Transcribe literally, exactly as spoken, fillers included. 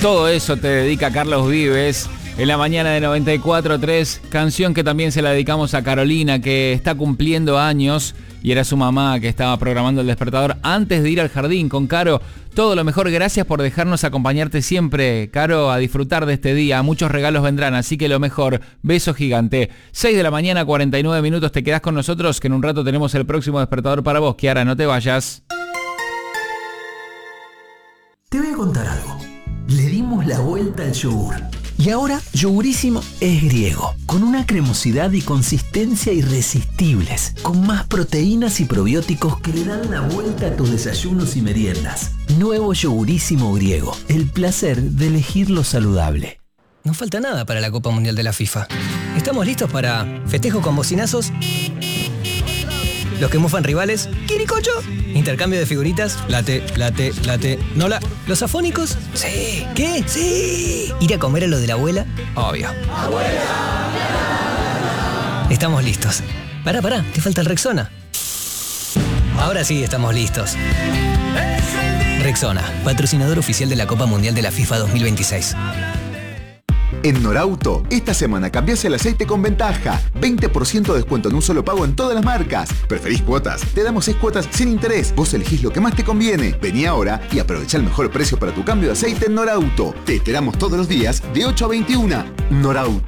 Todo eso te dedica Carlos Vives en la mañana de noventa y cuatro punto tres, canción que también se la dedicamos a Carolina, que está cumpliendo años y era su mamá que estaba programando el despertador antes de ir al jardín. Con Caro, todo lo mejor, gracias por dejarnos acompañarte siempre, Caro, a disfrutar de este día. Muchos regalos vendrán, así que lo mejor, beso gigante. seis de la mañana, cuarenta y nueve minutos, te quedás con nosotros, que en un rato tenemos el próximo despertador para vos. Kiara, no te vayas. Te voy a contar algo. Le dimos la vuelta al yogur. Y ahora Yogurísimo es griego, con una cremosidad y consistencia irresistibles, con más proteínas y probióticos que le dan la vuelta a tus desayunos y meriendas. Nuevo Yogurísimo griego, el placer de elegir lo saludable. No falta nada para la Copa Mundial de la FIFA. ¿Estamos listos para festejo con bocinazos? Los que mufan rivales, ¿quiricocho? Intercambio de figuritas, late, late, late, nola. ¿Los afónicos? Sí. ¿Qué? Sí. ¿Ir a comer a lo de la abuela? Obvio. ¡Abuela! Estamos listos. Pará, pará, te falta el Rexona. Ahora sí estamos listos. Rexona, patrocinador oficial de la Copa Mundial de la FIFA dos mil veintiséis. En Norauto, esta semana cambiás el aceite con ventaja. veinte por ciento de descuento en un solo pago en todas las marcas. ¿Preferís cuotas? Te damos seis cuotas sin interés. Vos elegís lo que más te conviene. Vení ahora y aprovecha el mejor precio para tu cambio de aceite en Norauto. Te esperamos todos los días de ocho a veintiuna. Norauto.